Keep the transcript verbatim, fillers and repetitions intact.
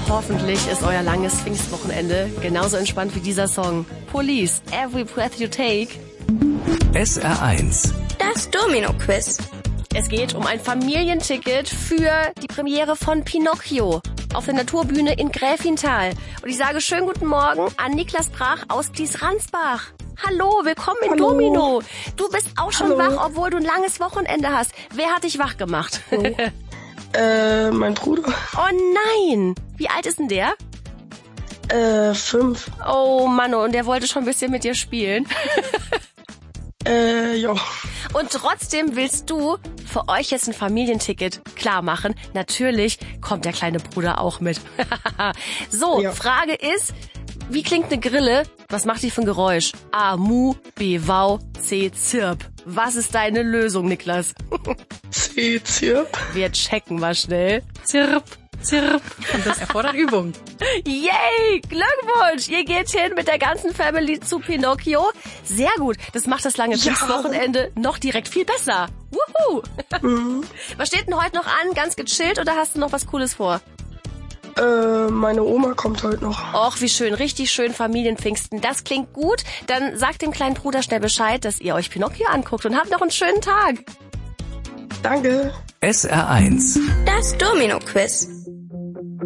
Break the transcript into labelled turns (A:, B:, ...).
A: hoffentlich ist euer langes Pfingstwochenende genauso entspannt wie dieser Song. Police, Every Breath You Take.
B: S R eins.
C: Das Domino-Quiz.
A: Es geht um ein Familienticket für die Premiere von Pinocchio auf der Naturbühne in Gräfenthal. Und ich sage schönen guten Morgen an Niklas Brach aus Glies-Ransbach. Hallo, willkommen in
D: Hallo.
A: Domino. Du bist auch schon
D: Hallo.
A: wach, obwohl du ein langes Wochenende hast. Wer hat dich wach gemacht?
D: Oh. äh, mein Bruder.
A: Oh nein! Wie alt ist denn der?
D: Äh, fünf.
A: Oh Mann, und der wollte schon ein bisschen mit dir spielen.
D: Äh, ja.
A: Und trotzdem willst du für euch jetzt ein Familienticket klar machen. Natürlich kommt der kleine Bruder auch mit. So,
D: Ja.
A: Frage ist, wie klingt eine Grille? Was macht die für ein Geräusch? A, Mu, B, Wau, C, Zirp. Was ist deine Lösung, Niklas?
D: C, Zirp.
A: Wir checken mal schnell.
E: Zirp, zirp. Und das erfordert Übung.
A: Yay! Glückwunsch! Ihr geht hin mit der ganzen Family zu Pinocchio. Sehr gut. Das macht das lange
D: Ja.
A: Pfingstwochenende noch direkt viel besser. Wuhu!
D: Mhm.
A: Was steht denn heute noch an? Ganz gechillt oder hast du noch was Cooles vor?
D: Äh, meine Oma kommt heute noch.
A: Och, wie schön. Richtig schön Familienpfingsten. Das klingt gut. Dann sagt dem kleinen Bruder schnell Bescheid, dass ihr euch Pinocchio anguckt und habt noch einen schönen Tag.
D: Danke.
B: S R eins.
C: Das Domino-Quiz.